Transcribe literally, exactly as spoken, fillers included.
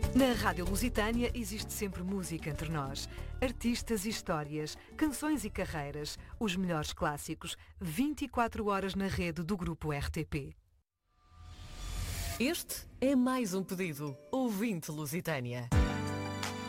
Na Rádio Lusitânia existe sempre música entre nós. Artistas e histórias, canções e carreiras, os melhores clássicos, vinte e quatro horas na rede do Grupo R T P. Este é mais um pedido. Ouvinte Lusitânia.